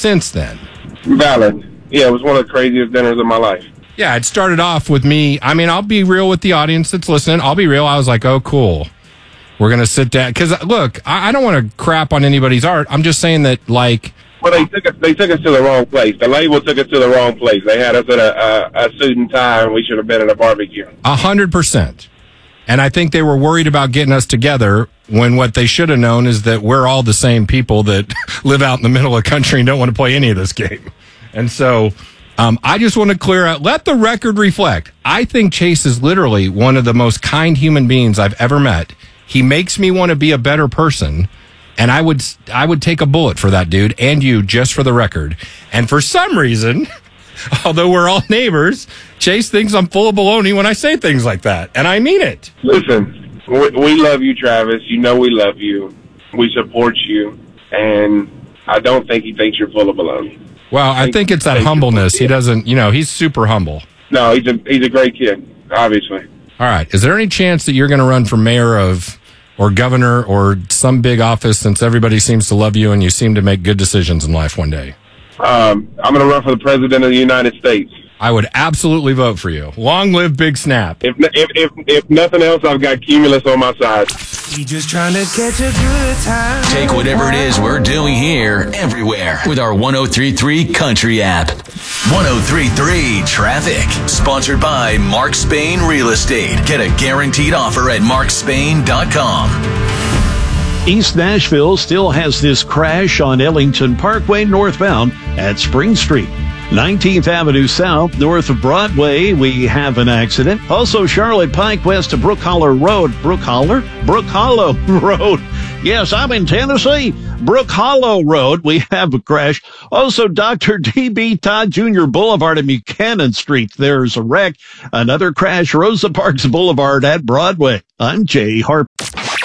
since then. Valid. Yeah, it was one of the craziest dinners of my life. Yeah, it started off with me. I mean, I'll be real with the audience that's listening. I'll be real. I was like, oh, cool. We're going to sit down. Because, look, I don't want to crap on anybody's art. I'm just saying that, like... Well, they took us to the wrong place. The label took us to the wrong place. They had us at a suit and tie, and we should have been at a barbecue. 100%. And I think they were worried about getting us together when what they should have known is that we're all the same people that live out in the middle of the country and don't want to play any of this game. And so I just want to clear out, let the record reflect. I think Chase is literally one of the most kind human beings I've ever met. He makes me want to be a better person. And I would take a bullet for that dude and you, just for the record. And for some reason, although we're all neighbors, Chase thinks I'm full of baloney when I say things like that. And I mean it. Listen, we love you, Travis. You know we love you. We support you. And I don't think he thinks you're full of baloney. Well, I think it's that humbleness. He doesn't, he's super humble. No, he's a great kid, obviously. All right. Is there any chance that you're going to run for mayor or governor or some big office, since everybody seems to love you and you seem to make good decisions in life one day? I'm going to run for the president of the United States. I would absolutely vote for you. Long live Big Snap. If nothing else, I've got Cumulus on my side. We just trying to catch a good time. Take whatever it is we're doing here everywhere with our 103.3 Country app. 103.3 Traffic. Sponsored by Mark Spain Real Estate. Get a guaranteed offer at markspain.com. East Nashville still has this crash on Ellington Parkway northbound at Spring Street. 19th Avenue South, north of Broadway, we have an accident. Also, Charlotte Pike west of Brook Hollow Road. Brook Hollow Road. Yes, I'm in Tennessee. Brook Hollow Road, we have a crash. Also, Dr. D.B. Todd Jr. Boulevard and Buchanan Street, there's a wreck. Another crash, Rosa Parks Boulevard at Broadway. I'm Jay Harper.